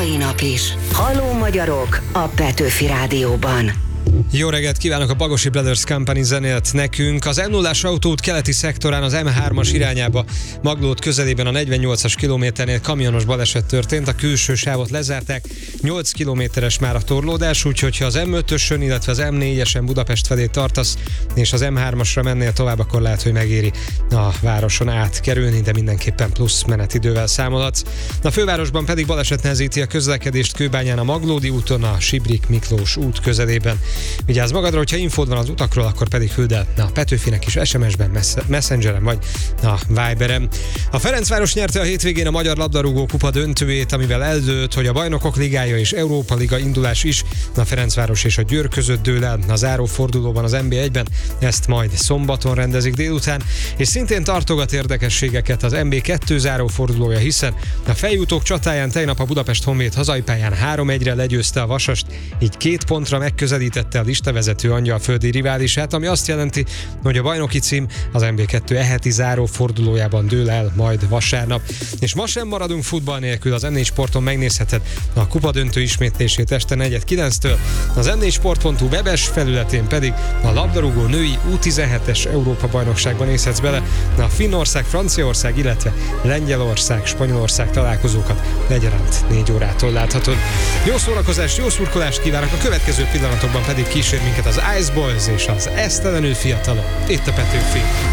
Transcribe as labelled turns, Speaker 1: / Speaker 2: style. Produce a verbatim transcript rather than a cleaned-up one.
Speaker 1: mai nap is. Halló magyarok a Petőfi Rádióban.
Speaker 2: Jó reggelt kívánok, a Bagosi Brothers Company zenélt nekünk. Az M nullás autóút keleti szektorán az M hármas irányába Maglód közelében a negyvennyolcas kilométernél kamionos baleset történt, a külső sávot lezárták, nyolc kilométeres már a torlódás, úgyhogy ha az M ötösön, illetve az M négyesen Budapest felé tartasz, és az M hármasra mennél tovább, akkor lehet, hogy megéri a városon átkerülni, de mindenképpen plusz menetidővel számolhatsz. A fővárosban pedig baleset nehezíti a közlekedést Kőbányán a Maglódi úton, a Sibrik Miklós út közelében. Vigyázz magadra, hogyha infód van az utakról, akkor pedig küld el a Petőfinek is es em es-ben, Messengeren vagy a Viberen. A Ferencváros nyerte a hétvégén a Magyar Labdarúgó Kupa döntőjét, amivel eldőlt, hogy a Bajnokok Ligája és Európa Liga indulás is a Ferencváros és a Győr között dől el a záró fordulóban az en bé egyben. Ezt majd szombaton rendezik délután, és szintén tartogat érdekességeket az en bé kettő záró fordulója, hiszen a feljutók csatáján tegnap a Budapest Honvéd hazai pályán három egyre legyőzte a Vasast, így két pontra megközelítette a listavezető angyalföldi riválisát, ami azt jelenti, hogy a bajnoki cím az en bé kettő eheti záró fordulójában dől el majd vasárnap. És ma sem maradunk futball nélkül, az em négy Sporton megnézheted a kupadöntő ismétlését este negyed kilenctől, az em négy sport pont hu webes felületén pedig a labdarúgó női U tizenhetes Európa-bajnokságban nézhetsz bele, a Finnország, Franciaország, illetve Lengyelország, Spanyolország találkozókat egyaránt négy órától láthatod. Jó szórakozást, jó szurkolást kívánok, a következő pillanatokban pedig kísér minket az Ice Boys és az esztelenül fiatalok. Itt a Petőfi.